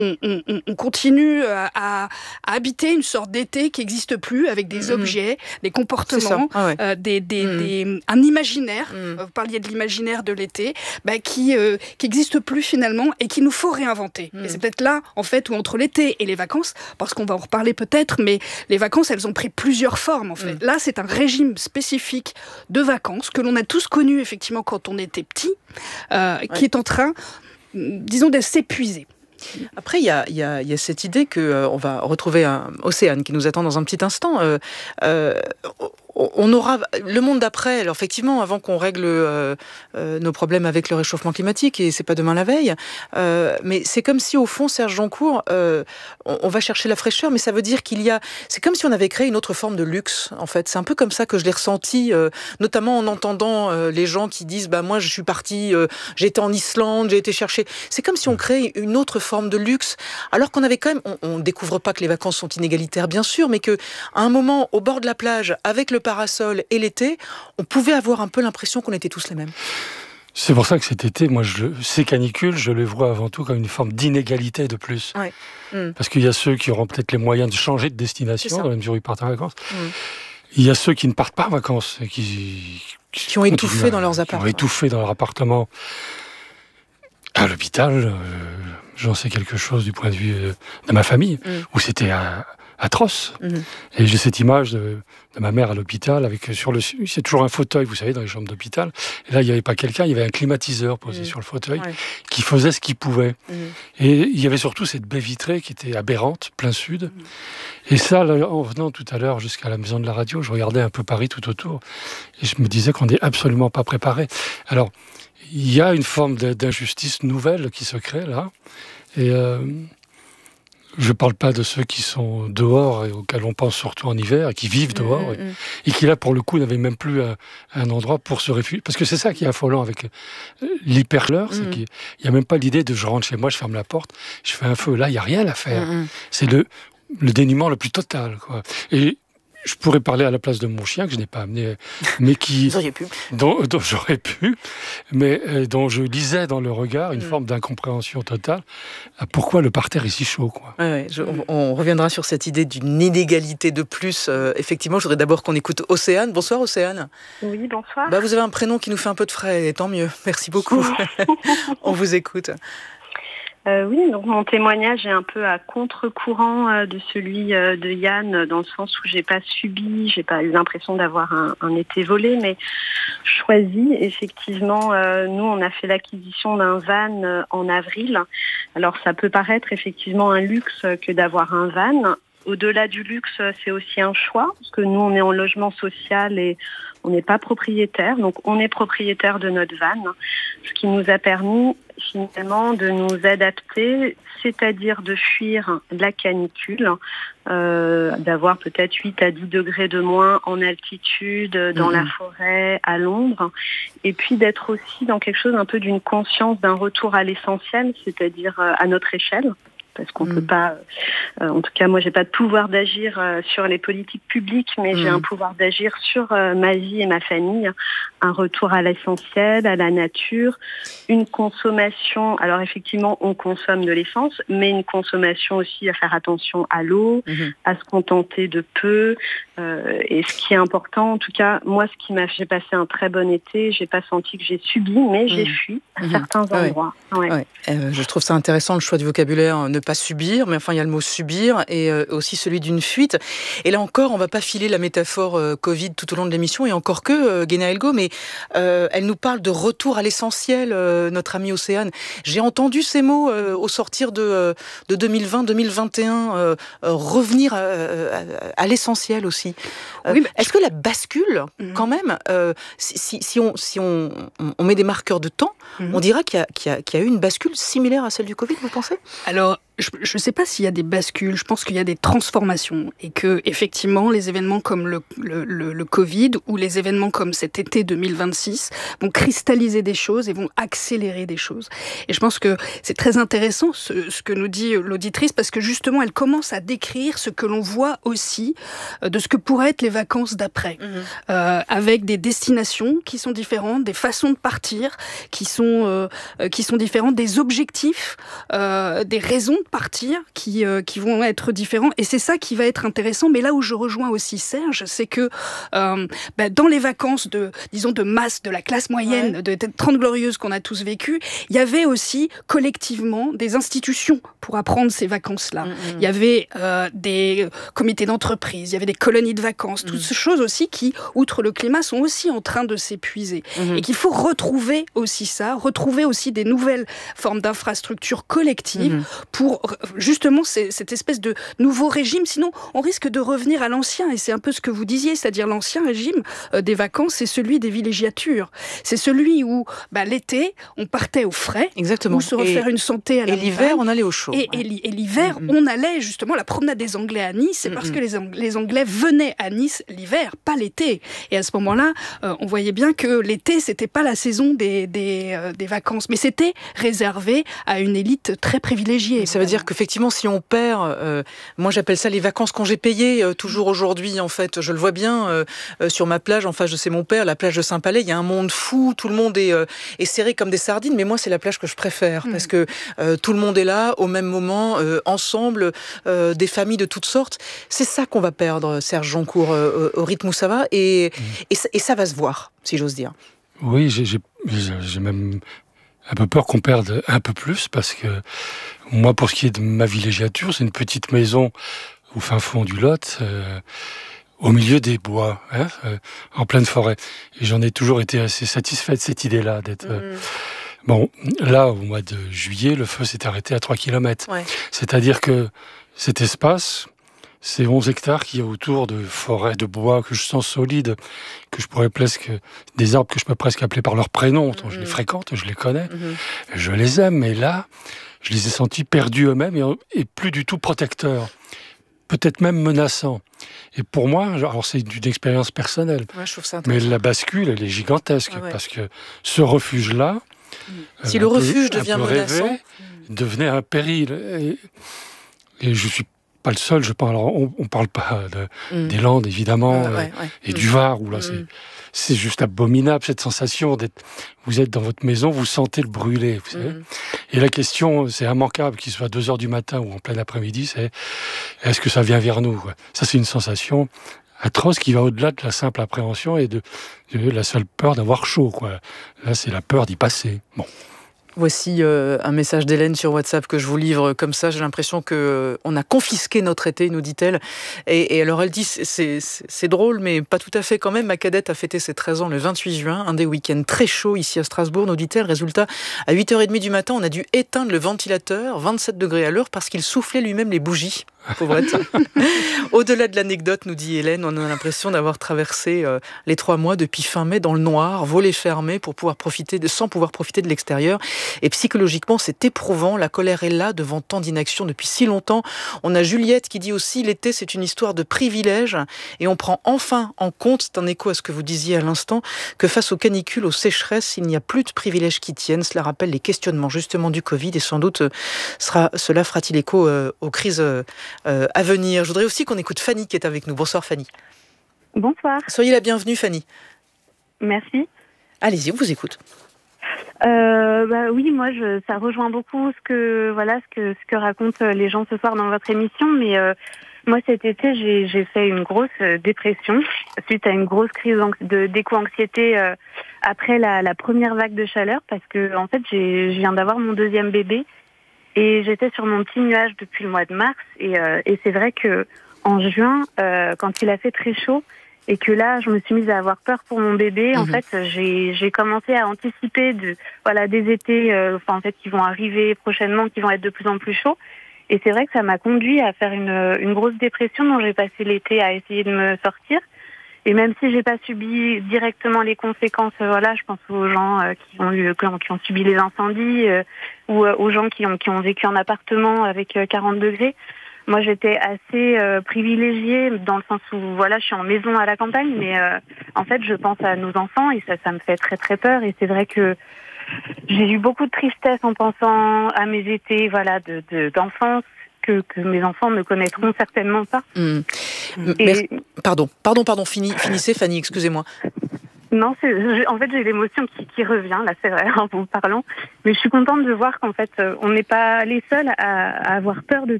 on continue à habiter une sorte d'été qui n'existe plus, avec des objets, des comportements, un imaginaire. Vous parliez de l'imaginaire de l'été, qui n'existe plus finalement et qu'il nous faut réinventer. Et c'est peut-être là, en fait, où entre l'été et les vacances, parce qu'on va en reparler peut-être, mais les vacances, elles ont pris plusieurs formes, en fait. Là, c'est un régime spécifique de vacances que l'on a tous connu, effectivement, quand on était petit, qui est en train, disons, de s'épuiser. Après, il y a cette idée qu'on va retrouver Océane qui nous attend dans un petit instant. On aura le monde d'après. Alors effectivement, avant qu'on règle nos problèmes avec le réchauffement climatique, et c'est pas demain la veille, mais c'est comme si au fond, Serge Joncour, on va chercher la fraîcheur, mais ça veut dire c'est comme si on avait créé une autre forme de luxe. En fait, c'est un peu comme ça que je l'ai ressenti, notamment en entendant les gens qui disent, moi je suis parti, j'ai été en Islande, j'ai été chercher. C'est comme si on créait une autre forme de luxe, alors qu'on avait quand même, on découvre pas que les vacances sont inégalitaires, bien sûr, mais que à un moment, au bord de la plage, avec le parasol et l'été, on pouvait avoir un peu l'impression qu'on était tous les mêmes. C'est pour ça que cet été, ces canicules, je les vois avant tout comme une forme d'inégalité de plus. Parce qu'il y a ceux qui auront peut-être les moyens de changer de destination, dans la mesure où ils partent en vacances. Il y a ceux qui ne partent pas en vacances, et qui ont étouffé dans leurs appartements. Qui ont étouffé dans leur appartement. À l'hôpital, j'en sais quelque chose du point de vue de ma famille, où c'était atroce. Et j'ai cette image de ma mère à l'hôpital, avec c'est toujours un fauteuil, vous savez, dans les chambres d'hôpital. Et là, il n'y avait pas quelqu'un, il y avait un climatiseur posé sur le fauteuil, qui faisait ce qu'il pouvait. Et il y avait surtout cette baie vitrée qui était aberrante, plein sud. Et ça, là, en venant tout à l'heure jusqu'à la maison de la radio, je regardais un peu Paris tout autour, et je me disais qu'on n'est absolument pas préparé. Alors, il y a une forme d'injustice nouvelle qui se crée là, et je ne parle pas de ceux qui sont dehors et auxquels on pense surtout en hiver, et qui vivent dehors, et qui là, pour le coup, n'avaient même plus un endroit pour se réfugier. Parce que c'est ça qui est affolant avec l'hyperchaleur, c'est qu'il n'y a même pas l'idée de je rentre chez moi, je ferme la porte, je fais un feu. Là, il n'y a rien à faire. C'est le dénuement le plus total, quoi. Et je pourrais parler à la place de mon chien, que je n'ai pas amené, mais qui... dont j'aurais pu, mais dont je lisais dans le regard une forme d'incompréhension totale. Pourquoi le parterre est si chaud, quoi. On reviendra sur cette idée d'une inégalité de plus. Effectivement, je voudrais d'abord qu'on écoute Océane. Bonsoir, Océane. Oui, bonsoir. Vous avez un prénom qui nous fait un peu de frais, et tant mieux. Merci beaucoup. On vous écoute. Oui, donc mon témoignage est un peu à contre-courant de celui de Yann, dans le sens où j'ai pas eu l'impression d'avoir un été volé, mais choisi. Effectivement, nous, on a fait l'acquisition d'un van en avril. Alors, ça peut paraître effectivement un luxe que d'avoir un van. Au-delà du luxe, c'est aussi un choix, parce que nous, on est en logement social et on n'est pas propriétaire. Donc, on est propriétaire de notre van, ce qui nous a permis finalement de nous adapter, c'est-à-dire de fuir la canicule, d'avoir peut-être 8 à 10 degrés de moins en altitude, dans la forêt, à l'ombre, et puis d'être aussi dans quelque chose un peu d'une conscience d'un retour à l'essentiel, c'est-à-dire à notre échelle. Parce qu'on peut pas, en tout cas moi j'ai pas de pouvoir d'agir sur les politiques publiques, mais j'ai un pouvoir d'agir sur ma vie et ma famille, un retour à l'essentiel, à la nature, une consommation, alors effectivement on consomme de l'essence, mais une consommation aussi à faire attention à l'eau, à se contenter de peu, et ce qui est important, en tout cas moi j'ai passé un très bon été, j'ai pas senti que j'ai subi, mais j'ai fui à certains endroits. Je trouve ça intéressant le choix du vocabulaire, ne pas subir, mais enfin il y a le mot subir et aussi celui d'une fuite. Et là encore, on va pas filer la métaphore Covid tout au long de l'émission, et encore que Guéna Elgo, mais elle nous parle de retour à l'essentiel, notre amie Océane. J'ai entendu ces mots au sortir de 2020-2021, revenir à l'essentiel aussi. Est-ce que la bascule, quand même, si on met des marqueurs de temps, on dira qu'il y a eu une bascule similaire à celle du Covid, vous pensez ? Alors, je ne sais pas s'il y a des bascules, je pense qu'il y a des transformations, et que effectivement les événements comme le Covid ou les événements comme cet été 2026 vont cristalliser des choses et vont accélérer des choses. Et je pense que c'est très intéressant ce que nous dit l'auditrice, parce que justement elle commence à décrire ce que l'on voit aussi de ce que pourraient être les vacances d'après, avec des destinations qui sont différentes, des façons de partir qui sont différentes, des objectifs, des raisons de repartir, qui vont être différents. Et c'est ça qui va être intéressant. Mais là où je rejoins aussi Serge, c'est que dans les vacances de masse, de la classe moyenne, de 30 glorieuses qu'on a tous vécues, il y avait aussi collectivement des institutions pour apprendre ces vacances-là. Il y avait des comités d'entreprise, il y avait des colonies de vacances, toutes ces choses aussi qui, outre le climat, sont aussi en train de s'épuiser. Et qu'il faut retrouver aussi ça, retrouver aussi des nouvelles formes d'infrastructures collectives pour justement cette espèce de nouveau régime. Sinon, on risque de revenir à l'ancien, et c'est un peu ce que vous disiez, c'est-à-dire l'ancien régime des vacances, c'est celui des villégiatures. C'est celui où l'été, on partait au frais, exactement, pour se refaire une santé à la et l'hiver, on allait au chaud. Et l'hiver, on allait justement, la promenade des Anglais à Nice, c'est parce que les Anglais venaient à Nice l'hiver, pas l'été. Et à ce moment-là, on voyait bien que l'été, c'était pas la saison des vacances, mais c'était réservé à une élite très privilégiée. Ça veut dire qu'effectivement, si on perd, moi j'appelle ça les vacances congés payés, toujours aujourd'hui en fait, je le vois bien sur ma plage, en face de chez mon père, la plage de Saint-Palais, il y a un monde fou, tout le monde est serré comme des sardines, mais moi c'est la plage que je préfère, parce que tout le monde est là, au même moment, ensemble, des familles de toutes sortes. C'est ça qu'on va perdre, Serge Joncour, au rythme où ça va, et ça va se voir, si j'ose dire. Oui, j'ai même un peu peur qu'on perde un peu plus, parce que moi, pour ce qui est de ma villégiature, c'est une petite maison au fin fond du Lot, au milieu des bois, en pleine forêt. Et j'en ai toujours été assez satisfait de cette idée-là, d'être... Bon, là, au mois de juillet, le feu s'est arrêté à 3 km. Ouais. C'est-à-dire que cet espace, c'est 11 hectares qui est autour de forêts, de bois que je sens solides, que je pourrais presque... des arbres que je peux presque appeler par leur prénom. Je les fréquente, je les connais, je les aime. Mais là, je les ai sentis perdus eux-mêmes et plus du tout protecteurs. Peut-être même menaçants. Et pour moi, alors c'est d'une expérience personnelle, je trouve ça mais la bascule, elle est gigantesque, parce que ce refuge-là, si le refuge devient menaçant, devenait un péril. Et je suis pas le seul, je parle. Alors on parle pas des Landes, évidemment, et du Var, où là c'est juste abominable, cette sensation d'être... Vous êtes dans votre maison, vous sentez le brûler, vous savez. Et la question, c'est immanquable, qu'il soit 2h du matin ou en plein après-midi, c'est est-ce que ça vient vers nous, quoi. Ça, c'est une sensation atroce qui va au-delà de la simple appréhension et de la seule peur d'avoir chaud, quoi. Là, c'est la peur d'y passer. Bon. Voici un message d'Hélène sur WhatsApp que je vous livre comme ça. J'ai l'impression qu'on a confisqué notre été, nous dit-elle. Et alors elle dit, c'est drôle, mais pas tout à fait quand même. Ma cadette a fêté ses 13 ans le 28 juin, un des week-ends très chauds ici à Strasbourg, nous dit-elle. Résultat, à 8h30 du matin, on a dû éteindre le ventilateur, 27 degrés à l'heure, parce qu'il soufflait lui-même les bougies. Pauvrette. Au-delà de l'anecdote, nous dit Hélène, on a l'impression d'avoir traversé les 3 mois depuis fin mai dans le noir, volets fermés sans pouvoir profiter de l'extérieur. Et psychologiquement, c'est éprouvant. La colère est là devant tant d'inaction depuis si longtemps. On a Juliette qui dit aussi l'été, c'est une histoire de privilèges et on prend enfin en compte, c'est un écho à ce que vous disiez à l'instant, que face aux canicules, aux sécheresses, il n'y a plus de privilèges qui tiennent. Cela rappelle les questionnements justement du Covid et sans doute cela fera-t-il écho aux crises à venir. Je voudrais aussi qu'on écoute Fanny qui est avec nous. Bonsoir Fanny. Bonsoir. Soyez la bienvenue Fanny. Merci. Allez-y, on vous écoute. Oui, moi, ça rejoint beaucoup ce que racontent les gens ce soir dans votre émission. Mais moi, cet été, j'ai fait une grosse dépression suite à une grosse crise d'éco-anxiété après la première vague de chaleur, parce que en fait, je viens d'avoir mon 2e bébé. Et j'étais sur mon petit nuage depuis le mois de mars. Et c'est vrai que en juin, quand il a fait très chaud, et que là, je me suis mise à avoir peur pour mon bébé. En fait, j'ai commencé à anticiper des étés, qui vont arriver prochainement, qui vont être de plus en plus chauds. Et c'est vrai que ça m'a conduit à faire une grosse dépression dont j'ai passé l'été à essayer de me sortir. Et même si j'ai pas subi directement les conséquences, je pense aux gens qui ont subi les incendies ou aux gens qui ont vécu en appartement avec 40 degrés. Moi, j'étais assez privilégiée dans le sens où je suis en maison à la campagne, mais en fait, je pense à nos enfants et ça me fait très très peur. Et c'est vrai que j'ai eu beaucoup de tristesse en pensant à mes étés, d'enfance. Que mes enfants ne connaîtront certainement pas. Pardon, finissez Fanny, excusez-moi. Non, en fait, j'ai l'émotion qui revient, là, c'est vrai, en vous parlant. Mais je suis contente de voir qu'en fait, on n'est pas les seuls à avoir peur de